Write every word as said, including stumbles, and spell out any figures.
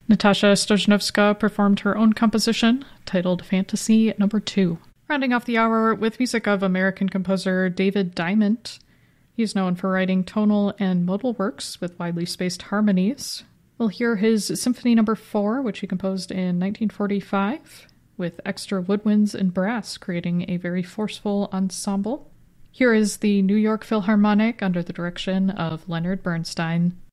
Natasha Stojnovska performed her own composition, titled Fantasy Number two. Rounding off the hour with music of American composer David Diamond. He's known for writing tonal and modal works with widely spaced harmonies. We'll hear his Symphony Number four, which he composed in nineteen forty-five, with extra woodwinds and brass, creating a very forceful ensemble. Here is the New York Philharmonic under the direction of Leonard Bernstein.